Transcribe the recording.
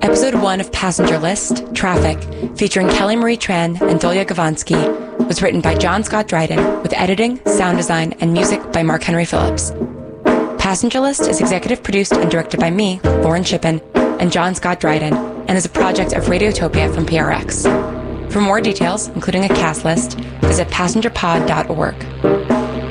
Episode 1 of Passenger List, Traffic, featuring Kelly Marie Tran and Dolya Gavansky, was written by John Scott Dryden, with editing, sound design, and music by Mark Henry Phillips. Passenger List is executive produced and directed by me, Lauren Shippen, and John Scott Dryden, and is a project of Radiotopia from PRX. For more details, including a cast list, visit passengerpod.org.